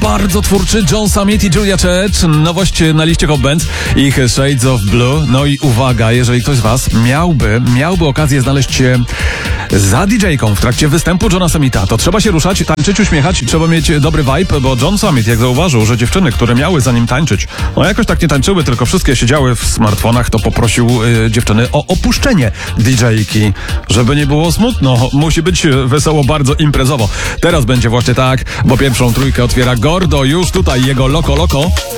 bardzo twórczy John Summit i Julia Church. Nowość na liście Hot Bands, ich Shades of Blue. No i uwaga, jeżeli ktoś z was miałby okazję znaleźć się za DJ-ką w trakcie występu Johna Summita, to trzeba się ruszać, tańczyć, uśmiechać, trzeba mieć dobry vibe, bo John Summit, jak zauważył, że dziewczyny, które miały za nim tańczyć, no jakoś tak nie tańczyły, tylko wszystkie siedziały w smartfonach, to poprosił dziewczyny o opuszczenie DJ-ki, żeby nie było smutno. Musi być wesoło, bardzo imprezowo. Teraz będzie właśnie tak, bo pierwszą trójkę otwiera Gordo, już tutaj jego Loco Loco.